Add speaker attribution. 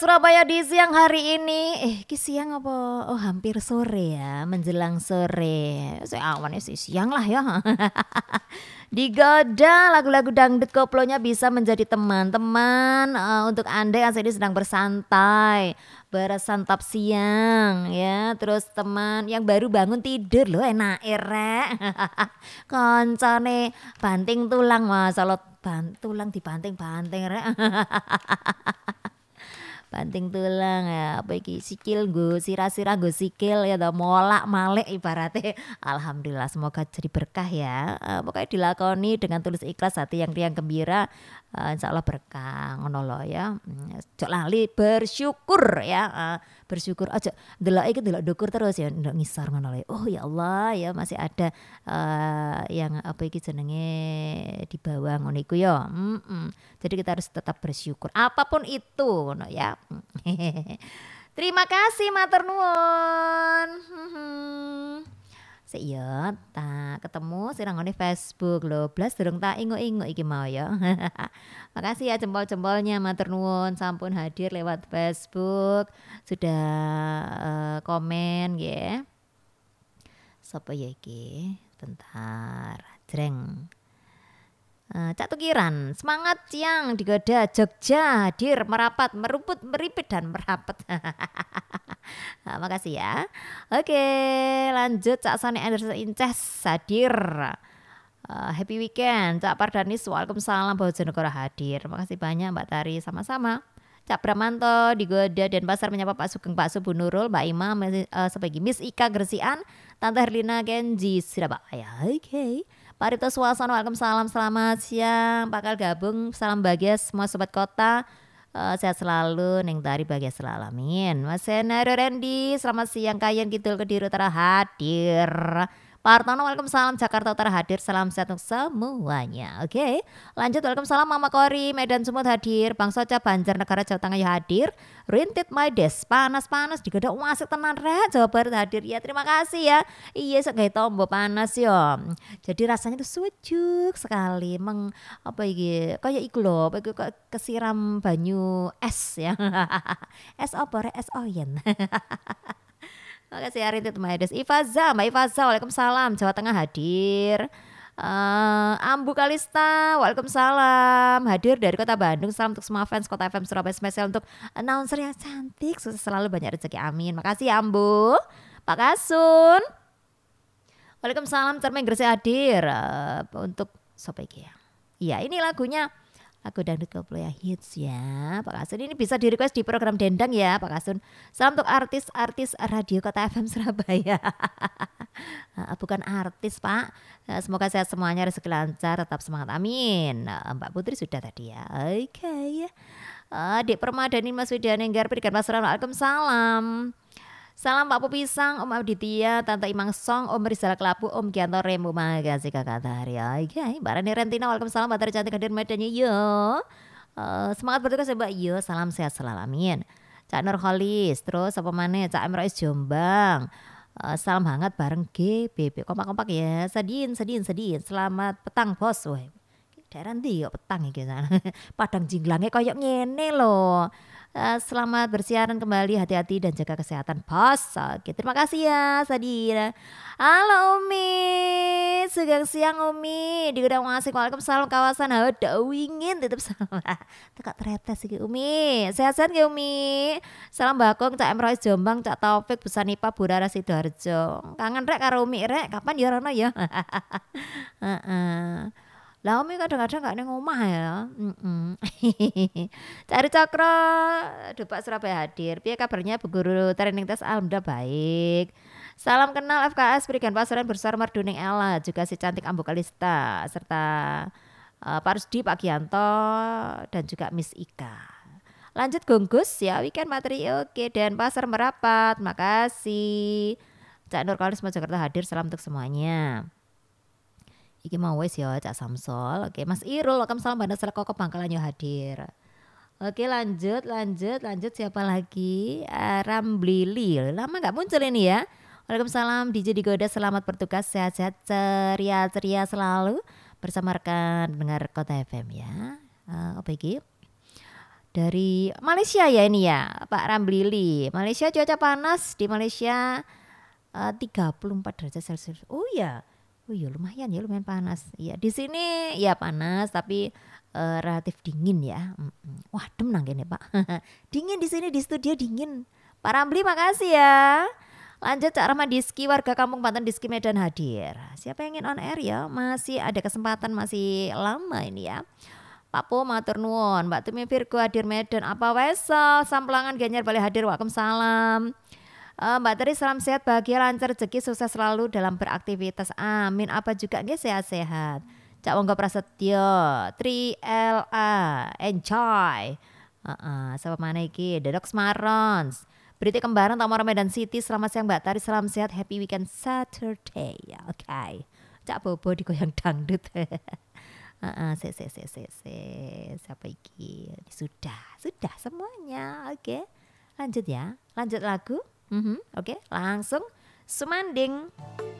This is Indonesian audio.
Speaker 1: Surabaya di siang hari ini, siang apa? Oh hampir sore ya, menjelang sore. Saya awannya sih siang lah ya. Digoda lagu-lagu dangdut koplonya bisa menjadi teman-teman untuk Anda yang saat ini sedang bersantai, bersantap siang ya. Terus teman yang baru bangun tidur loh enak erek. Koncone banting tulang masalah tulang dibanting-banting rek. Banting tulang ya apa iki sikil nggo sirah-sirah nggo sikil ya to molak malik ibaratnya alhamdulillah semoga jadi berkah ya pokoknya dilakoni dengan tulus ikhlas hati yang riang gembira insyaallah berkah ngono lho ya ojo lali bersyukur ya bersyukur aja delok iki delok dukur terus ya ndak ngisor ngono lho oh ya Allah ya masih ada yang apa iki jenenge di bawah ngono iku ya jadi kita harus tetap bersyukur apapun itu ngono ya. Terima kasih matur nuwun. Sik ya, tak ketemu sirang ngene Facebook lho, blas durung tak inguk-inguk iki mau ya. Makasih ya jempol-jempolnya matur nuwun sampun hadir lewat Facebook, sudah komen nggih. Sapa ya iki? Bentar, jreng. Cak Tukiran, semangat siang digoda Jogja hadir merapat meruput meripit dan merapat. Makasih ya. Oke lanjut Cak Sani Anderson Inces hadir. Happy weekend Cak Pardanis waalaikumsalam Bojonegoro hadir. Makasih banyak Mbak Tari sama-sama. Cak Bramanto digoda dan pasar menyapa Pak Sugeng Pak Subu Nurul Mbak Ima sebagai Miss Ika Gresian Tante Herlina Genji Surabaya. Oke. Pak Rito Suwasono, waalaikumsalam, selamat siang. Bakal gabung, salam bahagia semua sobat kota. Sehat selalu, Neng Tari bahagia selalu, amin. Mas Senado Randy, selamat siang. Kayan Kidul Kediri Utara hadir. Pak Artono, waalaikumsalam. Jakarta Utara hadir, salam sehat untuk semuanya. Oke, lanjut, waalaikumsalam. Mama Kori, Medan Sumut hadir. Bang Soca, Banjarnegara Jawa Tengah ya hadir. Rintit My Des, panas-panas digoda wasik tenan rek Jawa Barat hadir ya terima kasih ya iya sebagai tombol panas ya jadi rasanya tuh sejuk sekali apa iki kayak iku lho kesiram banyu es ya es apa rek es oyen. Makasih ya Rintit My Des Ifaza Mbak Ifaza waalaikumsalam Jawa Tengah hadir. Ambu Kalista, waalaikumsalam. Hadir dari kota Bandung. Salam untuk semua fans Kota FM Surabaya. Spesial untuk announcer yang cantik. Sukses selalu banyak rezeki. Amin. Makasih ya Ambu. Pak Kasun. Waalaikumsalam. Cermeng Gresik hadir. Untuk sopo iki ya. Iya ini lagunya. Lagu dangdut koplo ya hits ya Pak Kasun ini bisa di request di program Dendang ya Pak Kasun. Salam untuk artis-artis radio Kota FM Surabaya. Bukan artis Pak. Semoga sehat semuanya rezeki lancar tetap semangat amin. Mbak Putri sudah tadi ya. Oke. Adik Permadani Mas Widianenggar Pendidikan Pasuruan waalaikumsalam. Salam Pak Pupisang, Om Aditya, Tante Imang Song, Om Rizal Kelapu, Om Gianto Remu, makasih Kakak Tari. Oke, Mbak Rani Rentina, waalaikumsalam, Mbak Tari cantik hadir medannya, yo. Semangat bertugas ya Mbak, yo. Salam sehat selalu, amin. Cak Nurholis, terus apa mana, Cak Emrois Jombang. Salam hangat bareng GBB, kompak-kompak ya. Sedin. Selamat petang bos, woi. Daerah ndi kok petang iki sana. Padang Jinglangnya koyok ngene loh. Selamat bersiaran kembali, hati-hati dan jaga kesehatan bos. Oke, terima kasih ya Sadira. Halo Umi, segang siang Umi di Gudang Wasik. Waalaikumsalam kawasan hawa dawingin tetap sama. Tekak tretes iki Umi. Sehat-sehat ya Umi. Salam bakung Cak Emrois Jombang, Cak Taufik Busanipa Burara Sidoarjo. Kangen rek karo Umi rek, kapan ya rono ya. Lah Umi kadang-kadang gak neng omah ya. Cari Cakro, Dupak Surabaya hadir. Piye kabarnya Bu Guru training tes alhamdulillah baik. Salam kenal FKS Perigan Pasuruan Besar Marduning Ella, juga si cantik Ambu Kalista serta Pak Rusdi, Pak Gianto dan juga Miss Ika. Lanjut Gonggus ya weekend materi oke dan pasar merapat. Makasih. Cak Nur Kalis Jakarta hadir. Salam untuk semuanya. Iki mau wes ya Cak Samsol. Oke Mas Irul waalaikumsalam Bandar Selekoko Bangkalan hadir. Oke lanjut siapa lagi? Ramblili lama gak muncul ini ya. Waalaikumsalam DJ Digoda selamat bertugas sehat-sehat ceria selalu bersama rekan dengar Kota FM ya. Apa iki? Dari Malaysia ya ini ya, Pak Ramblili. Malaysia cuaca panas di Malaysia 34 derajat Celcius. Oh ya. Oh iya lumayan ya, lumayan panas. Iya, di sini ya panas tapi relatif dingin ya. Wah, adem nang kene, Pak. Dingin di sini di studio dingin. Pak Ramli makasih ya. Lanjut Cak Rahma Diski, warga Kampung Banten Diski Medan hadir. Siapa yang ingin on air ya? Masih ada kesempatan, masih lama ini ya. Pak Po matur nuwun, Mbak Tumi Virgo hadir Medan, apa wesel, Samplangan Gianyar balik hadir, waalaikumsalam. Mbak Teri salam sehat, bahagia, lancar, rezeki, sukses selalu dalam beraktivitas. Amin. Apa juga nggih sehat-sehat. Cak Wonggo Prasetyo, Tri LA, enjoy. Siapa mana iki? Dedok Smarons. Berita Kembaran Tamara Medan City. Selamat siang Mbak Tari, salam sehat, happy weekend Saturday. Oke. Cak Bobo digoyang dangdut. Siapa iki? Sudah semuanya. Oke. Lanjut ya. Lanjut lagu. Oke, langsung Sumanding.